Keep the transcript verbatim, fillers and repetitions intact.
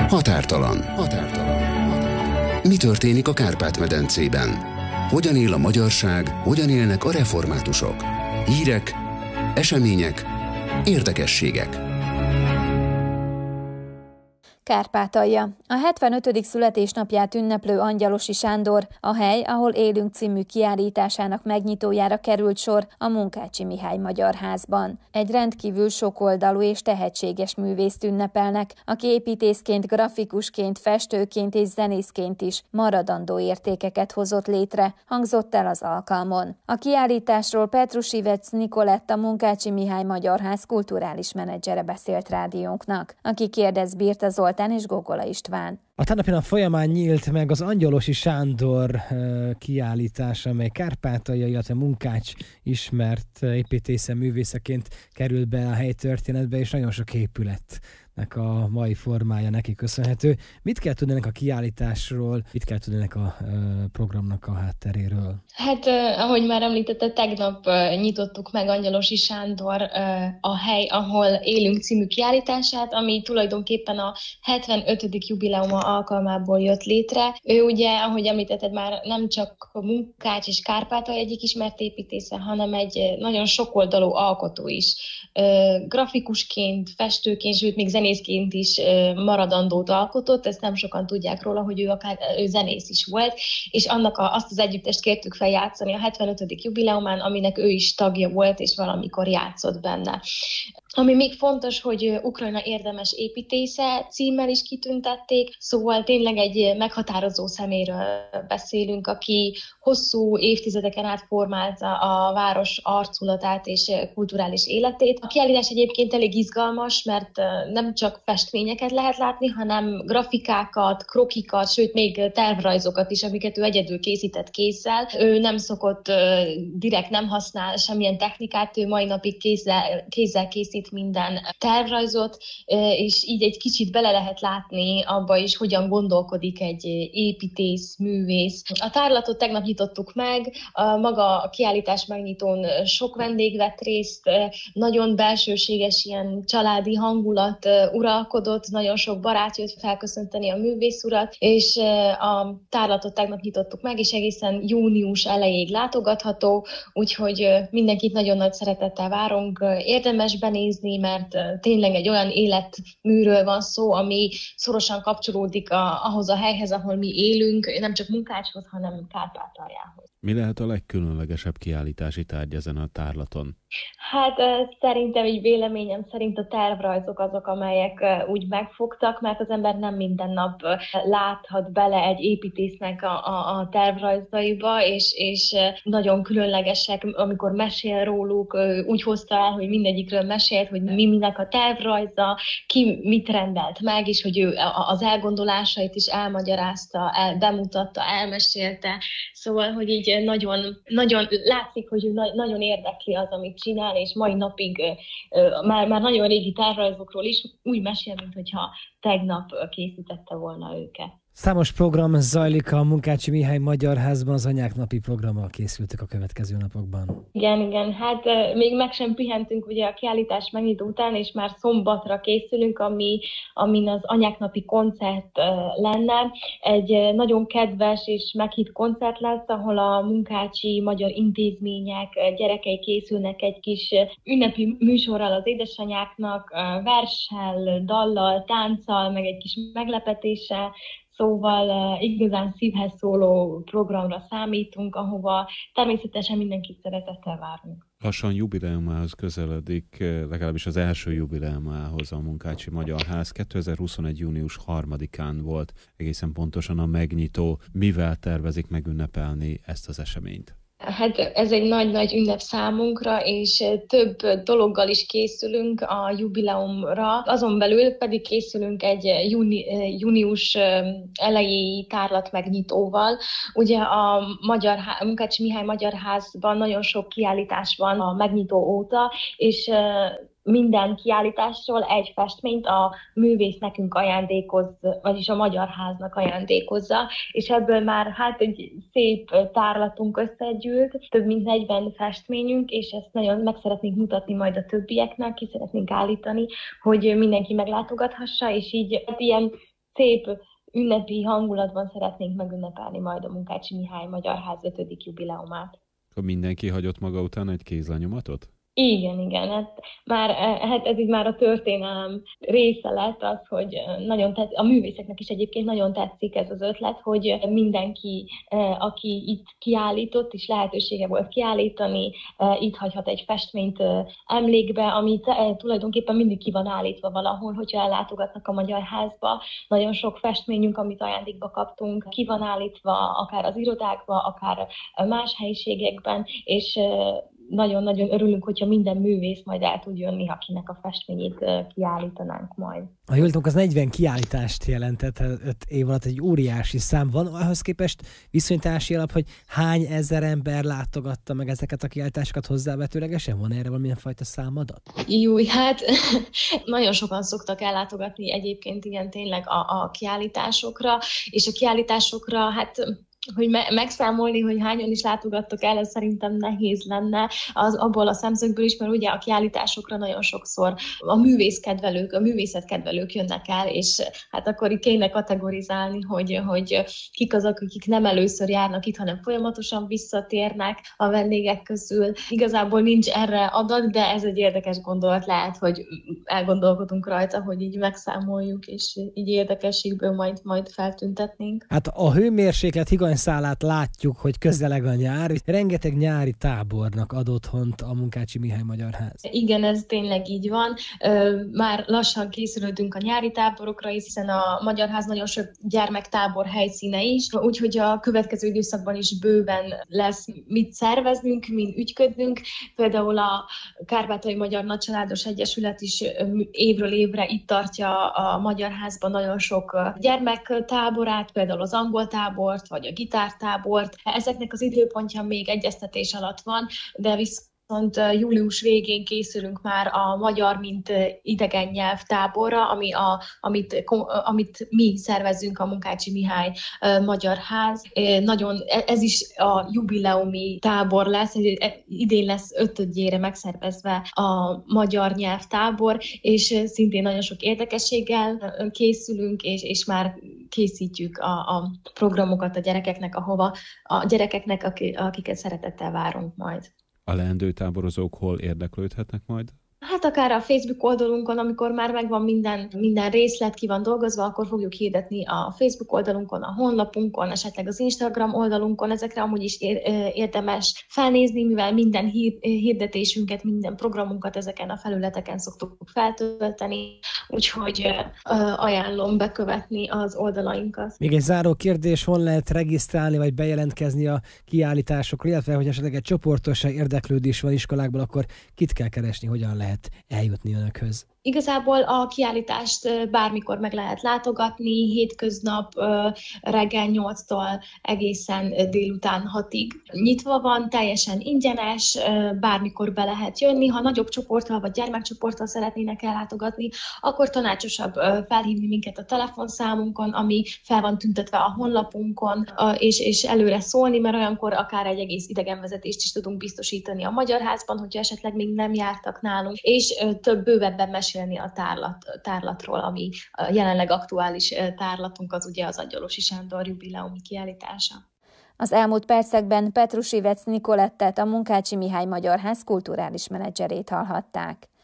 Határtalan. Határtalan. Mi történik a Kárpát-medencében? Hogyan él a magyarság, hogyan élnek a reformátusok? Hírek, események, érdekességek. Kárpátalja. A hetvenötödik születésnapját ünneplő Angyalosi Sándor a Hely, ahol élünk című kiállításának megnyitójára került sor a Munkácsi Mihály Magyar Házban. Egy rendkívül sokoldalú és tehetséges művészt ünnepelnek, aki építészként, grafikusként, festőként és zenészként is maradandó értékeket hozott létre, hangzott el az alkalmon. A kiállításról Petrusivec Nikolett, a Munkácsi Mihály Magyar Ház kulturális menedzsere beszélt rádiónknak, aki kérdez Birta Zoltán és Gogola István. A tegnapi nap folyamán nyílt meg az Angyalosi Sándor kiállítása, amely Kárpátalja, illetve Munkács ismert építésze, művészeként került be a Hely történetbe, és nagyon sok épületnek a mai formája neki köszönhető. Mit kell tudni ennek a kiállításról, mit kell tudni ennek a programnak a hátteréről? Hát, ahogy már említette, tegnap nyitottuk meg Angyalosi Sándor a Hely, ahol élünk című kiállítását, ami tulajdonképpen a hetvenötödik jubileuma alkalmából jött létre. Ő ugye, ahogy említetted, már nem csak a Munkács és Kárpátalja egyik ismert építésze, hanem egy nagyon sokoldalú alkotó is. Grafikusként, festőként, sőt még zenészként is maradandót alkotott, ezt nem sokan tudják róla, hogy ő akár ő zenész is volt, és annak a, azt az együttest kértük fel játszani a hetvenötödik jubileumán, aminek ő is tagja volt, és valamikor játszott benne. Ami még fontos, hogy Ukrajna érdemes építésze címmel is kitüntették, szóval tényleg egy meghatározó szeméről beszélünk, aki hosszú évtizedeken át formálta a város arculatát és kulturális életét. A kiállítás egyébként elég izgalmas, mert nem csak festményeket lehet látni, hanem grafikákat, krokikat, sőt még tervrajzokat is, amiket ő egyedül készített kézzel. Ő nem szokott, direkt nem használ semmilyen technikát, ő mai napig kézzel, kézzel készít minden tervrajzot, és így egy kicsit bele lehet látni abba is, hogyan gondolkodik egy építész, művész. A tárlatot tegnap nyitottuk meg, a maga a kiállítás megnyitón sok vendég vett részt, nagyon belsőséges ilyen családi hangulat uralkodott, nagyon sok barát jött felköszönteni a művész urat, és a tárlatot tegnap nyitottuk meg, és egészen június elejéig látogatható, úgyhogy mindenkit nagyon nagy szeretettel várunk, érdemes benézni, mert tényleg egy olyan életműről van szó, ami szorosan kapcsolódik a, ahhoz a helyhez, ahol mi élünk, nem csak Munkácshoz, hanem Kárpátaljához. Mi lehet a legkülönlegesebb kiállítási tárgy ezen a tárlaton? Hát szerintem, így véleményem szerint a tervrajzok azok, amelyek úgy megfogtak, mert az ember nem minden nap láthat bele egy építésznek a, a, a tervrajzaiba, és, és nagyon különlegesek, amikor mesél róluk, úgy hozta el, hogy mindegyikről mesélt, hogy mi minek a tervrajza, ki mit rendelt meg, és hogy ő az elgondolásait is elmagyarázta, el, bemutatta, elmesélte. Szóval, hogy így nagyon, nagyon látszik, hogy ő nagyon érdekli az, amit csinál, és mai napig uh, már, már nagyon régi tervrajzokról is úgy mesél, mintha tegnap készítette volna őket. Számos program zajlik a Munkácsi Mihály Magyar Házban, az Anyák Napi programmal készültek a következő napokban. Igen, igen, hát uh, még meg sem pihentünk ugye a kiállítás megnyitó után, és már szombatra készülünk, ami, amin az Anyák Napi koncert uh, lenne. Egy uh, nagyon kedves és meghitt koncert lesz, ahol a munkácsi magyar intézmények uh, gyerekei készülnek egy kis uh, ünnepi műsorral az édesanyáknak, uh, verssel, dallal, tánccal, meg egy kis meglepetéssel. Szóval uh, igazán szívhez szóló programra számítunk, ahova természetesen mindenkit szeretettel várunk. Lassan jubileumához közeledik, legalábbis az első jubileumához a Munkácsi Magyar Ház. kétezer-huszonegy. június harmadikán volt egészen pontosan a megnyitó. Mivel tervezik megünnepelni ezt az eseményt? Hát ez egy nagy-nagy ünnep számunkra, és több dologgal is készülünk a jubileumra. Azon belül pedig készülünk egy júni, június elejéi tárlat megnyitóval. Ugye a Magyar, a Munkácsi Mihály Magyar Házban nagyon sok kiállítás van a megnyitó óta, és minden kiállításról egy festményt a művész nekünk ajándékoz, vagyis a Magyar Háznak ajándékozza, és ebből már hát egy szép tárlatunk összegyűlt, több mint negyven festményünk, és ezt nagyon meg szeretnénk mutatni majd a többieknek, ki szeretnénk állítani, hogy mindenki meglátogathassa, és így hát ilyen szép ünnepi hangulatban szeretnénk megünnepelni majd a Munkácsi Mihály Magyar Ház ötödik jubileumát. Akkor mindenki hagyott maga után egy kézlenyomatot? Igen, igen. Hát, már, hát ez így már a történelem része lett az, hogy nagyon tetszik, a művészeknek is egyébként nagyon tetszik ez az ötlet, hogy mindenki, aki itt kiállított, és lehetősége volt kiállítani, itt hagyhat egy festményt emlékbe, ami tulajdonképpen mindig ki van állítva valahol, hogyha ellátogatnak a Magyar Házba. Nagyon sok festményünk, amit ajándékba kaptunk, ki van állítva, akár az irodákba, akár más helyiségekben, és nagyon-nagyon örülünk, hogyha minden művész majd el tud jönni, akinek a festményét kiállítanánk majd. A jól tudom, az negyven kiállítást jelentett öt év alatt, egy óriási szám. Van ahhoz képest viszonyítási alap, hogy hány ezer ember látogatta meg ezeket a kiállításokat hozzávetőlegesen? Van erre valamilyen fajta számadat? Jó, hát nagyon sokan szoktak ellátogatni egyébként igen tényleg a, a kiállításokra, és a kiállításokra hát hogy me- megszámolni, hogy hányan is látogattok el, ez szerintem nehéz lenne az abból a szemszögből is, mert ugye a kiállításokra nagyon sokszor a művészkedvelők, a művészetkedvelők jönnek el, és hát akkor itt kéne kategorizálni, hogy, hogy kik azok, akik nem először járnak itt, hanem folyamatosan visszatérnek a vendégek közül. Igazából nincs erre adat, de ez egy érdekes gondolat lehet, hogy elgondolkodunk rajta, hogy így megszámoljuk, és így érdekességből majd, majd feltüntetnénk. Hát a hőmérséklet higanyszálát látjuk, hogy közeleg a nyár. Rengeteg nyári tábornak ad otthont a Munkácsi Mihály Magyar Ház. Igen, ez tényleg így van. Már lassan készülődünk a nyári táborokra, hiszen a Magyar Ház nagyon sok gyermektábor helyszíne is, úgyhogy a következő időszakban is bőven lesz mit szerveznünk, mit ügyködnünk. Például a Kárpátaljai Magyar Nagycsaládos Egyesület is évről évre itt tartja a Magyar Házban nagyon sok gyermektáborát, például az angol tábort, vagy a gitártábort. Ezeknek az időpontja még egyeztetés alatt van, de viszont július végén készülünk már a magyar, mint idegen nyelv táborra, ami a, amit, amit mi szervezünk a Munkácsi Mihály Magyar Ház. Nagyon, ez is a jubileumi tábor lesz, idén lesz ötödjére megszervezve a magyar nyelvtábor, és szintén nagyon sok érdekességgel készülünk, és, és már készítjük a, a programokat a gyerekeknek, ahova a gyerekeknek, akiket szeretettel várunk majd. A leendő táborozók hol érdeklődhetnek majd? Hát akár a Facebook oldalunkon, amikor már megvan minden, minden részlet, ki van dolgozva, akkor fogjuk hirdetni a Facebook oldalunkon, a honlapunkon, esetleg az Instagram oldalunkon. Ezekre amúgy is érdemes felnézni, mivel minden hirdetésünket, minden programunkat ezeken a felületeken szoktuk feltölteni, úgyhogy ajánlom bekövetni az oldalainkat. Még egy záró kérdés, hol lehet regisztrálni vagy bejelentkezni a kiállításokra, illetve hogy esetleg egy csoportos érdeklődés van iskolákból, akkor kit kell keresni, hogyan lehet eljutni önökhöz? Igazából a kiállítást bármikor meg lehet látogatni, hétköznap reggel nyolctól egészen délután hatig nyitva van, teljesen ingyenes, bármikor be lehet jönni. Ha nagyobb csoporttal vagy gyermekcsoporttal szeretnének ellátogatni, akkor tanácsosabb felhívni minket a telefonszámunkon, ami fel van tüntetve a honlapunkon, és, és előre szólni, mert olyankor akár egy egész idegenvezetést is tudunk biztosítani a Magyar Házban, hogyha esetleg még nem jártak nálunk, és több bővebben mesélni a tárlat, tárlatról, ami jelenleg aktuális tárlatunk, az ugye az Angyalosi Sándor jubileumi kiállítása. Az elmúlt percekben Petrusivec Nikolettet, a Munkácsi Mihály Magyar Ház kulturális menedzserét hallhatták.